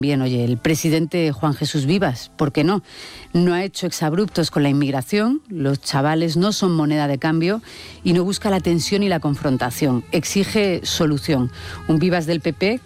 Bien, oye, el presidente Juan Jesús Vivas, ¿por qué no? No ha hecho exabruptos con la inmigración, los chavales no son moneda de cambio y no busca la tensión y la confrontación, exige solución. Un Vivas del PP